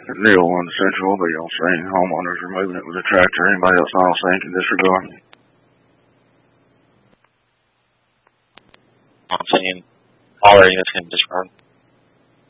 Neil on Central, the y'all saying homeowners are moving it with a tractor. Anybody else on saying in this regard? I'm saying caller units can disregard.